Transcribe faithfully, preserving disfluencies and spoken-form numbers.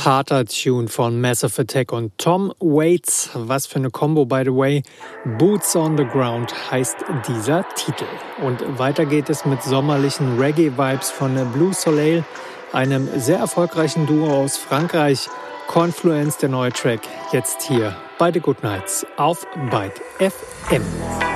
Harter Tune von Massive Attack und Tom Waits. Was für eine Combo, by the way. Boots on the Ground heißt dieser Titel. Und weiter geht es mit sommerlichen Reggae-Vibes von Blue Soleil, einem sehr erfolgreichen Duo aus Frankreich. Confluence, der neue Track, jetzt hier bei The Good Nights auf Byte F M.